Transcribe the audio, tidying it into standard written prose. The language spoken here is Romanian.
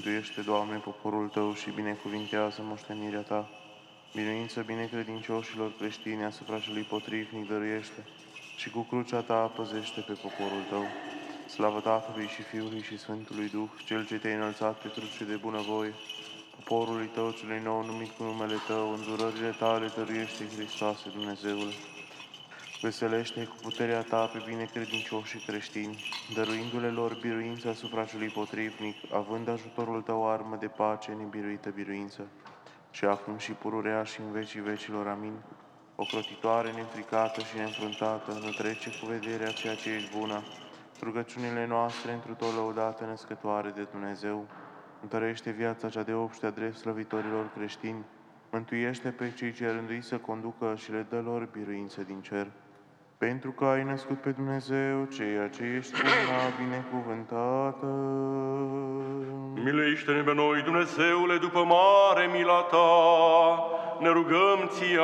Mântuiește, Doamne, poporul Tău și binecuvintează moștenirea Ta. Biruință binecredincioșilor creștini asupra celui potrivnic dăruiește și cu crucea Ta păzește pe poporul Tău. Slavă Tatălui și Fiului și Sfântului Duh, Cel ce Te-ai înălțat pe cruce de bunăvoie, poporului Tău celui nou numit cu numele Tău, îndurările Tale dăruiește, Hristoase, Dumnezeule. Veselește cu puterea Ta pe binecredincioșii creștini, dăruindu-le lor biruință asupra celui potrivnic, având ajutorul Tău armă de pace nebiruită biruință. Și acum și pururea și în vecii vecilor, amin. Ocrotitoare, neînfricată și neînfruntată, nu trece cu vederea ceea ce ești bună. Rugăciunile noastre întru tot lăudate, născătoare de Dumnezeu, întărește viața cea de obște a drept slăvitorilor creștini, mântuiește pe cei ce rândui să conducă și le dă lor biruință din cer. Pentru că ai născut pe Dumnezeu, ceea ce ești una binecuvântată. Miluiește-ne pe noi, Dumnezeule, după mare mila Ta, ne rugăm Ție